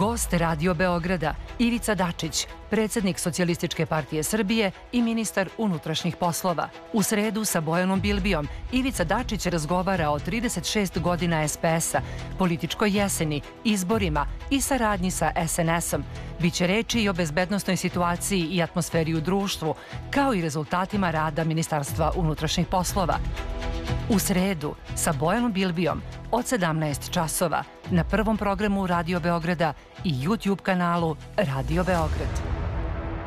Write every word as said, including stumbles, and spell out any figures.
Gost Radio Beograda Ivica Dačić, predsjednik Socijalističke partije Srbije i ministar unutrašnjih poslova. U sredu sa Bojanom Bilbijom Ivica Dačić razgovara o trideset šest godina es pe es-a, političkoj jeseni, izborima i saradnji sa es en es-om. Biće reči i o bezbednosnoj situaciji i atmosferi u društvu, kao i rezultatima rada Ministarstva unutrašnjih poslova. U sredu sa Bojanom Bilbijom od sedamnaest časova na prvom programu Radio Beograda i YouTube kanalu Radio Beograd.